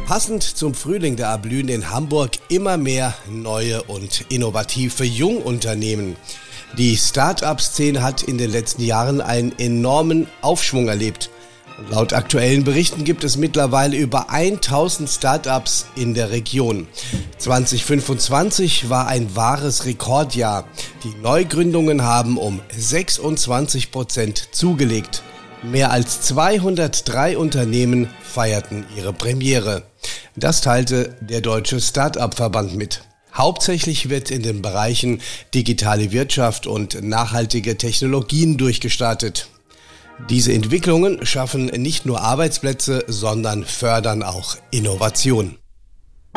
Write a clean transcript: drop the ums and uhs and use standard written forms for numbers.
Passend zum Frühling, da erblühen in Hamburg immer mehr neue und innovative Jungunternehmen. Die Start-up-Szene hat in den letzten Jahren einen enormen Aufschwung erlebt. Laut aktuellen Berichten gibt es mittlerweile über 1000 Start-ups in der Region. 2025 war ein wahres Rekordjahr. Die Neugründungen haben um 26% zugelegt. Mehr als 203 Unternehmen feierten ihre Premiere. Das teilte der Deutsche Start-up-Verband mit. Hauptsächlich wird in den Bereichen digitale Wirtschaft und nachhaltige Technologien durchgestartet. Diese Entwicklungen schaffen nicht nur Arbeitsplätze, sondern fördern auch Innovation.